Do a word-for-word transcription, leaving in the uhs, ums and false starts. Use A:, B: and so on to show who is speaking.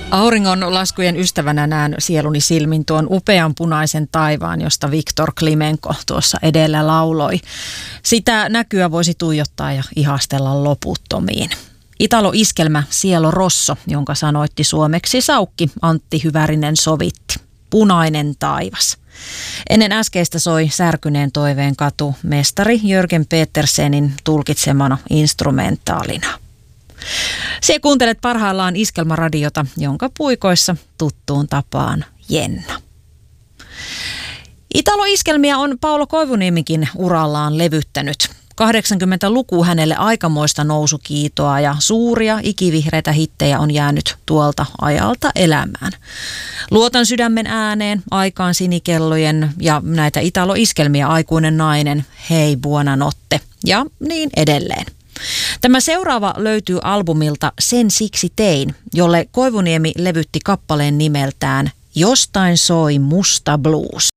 A: Auringon laskujen ystävänä näen sieluni silmin tuon upean punaisen taivaan, josta Viktor Klimenko tuossa edellä lauloi. Sitä näkyä voisi tuijottaa ja ihastella loputtomiin. Italo-iskelmä Cielo Rosso, jonka sanoitti suomeksi saukki Antti Hyvärinen sovitti. Punainen taivas. Ennen äskeistä soi Särkyneen toiveen katu mestari Jörgen Petersenin tulkitsemana instrumentaalina. Sie kuuntelet parhaillaan Iskelmäradiota, jonka puikoissa tuttuun tapaan Jenna. Italo-iskelmiä on Paolo Koivuniemikin urallaan levyttänyt. kahdeksankymmentäluku hänelle aikamoista nousukiitoa ja suuria ikivihreitä hittejä on jäänyt tuolta ajalta elämään. Luotan sydämen ääneen, aikaan sinikellojen ja näitä Italo-iskelmiä aikuinen nainen, hei buonanotte ja niin edelleen. Tämä seuraava löytyy albumilta Sen siksi tein, jolle Koivuniemi levytti kappaleen nimeltään Jostain soi musta blues.